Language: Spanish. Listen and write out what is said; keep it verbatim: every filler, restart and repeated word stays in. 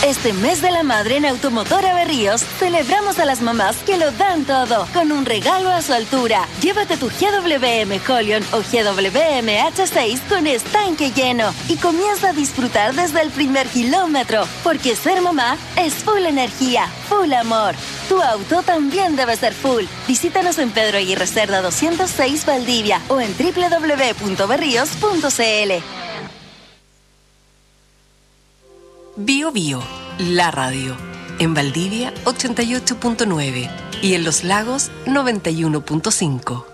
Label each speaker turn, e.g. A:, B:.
A: Este mes de la madre en Automotora Berríos celebramos a las mamás que lo dan todo con un regalo a su altura. Llévate tu G W M Holion o G W M H seis con estanque lleno y comienza a disfrutar desde el primer kilómetro, porque ser mamá es full energía, full amor. Tu auto también debe ser full. Visítanos en Pedro Aguirre Cerda doscientos seis Valdivia o en doble u doble u doble u punto berríos punto c l.
B: Bio Bio, la radio. En Valdivia ochenta y ocho punto nueve y en Los Lagos noventa y uno punto cinco.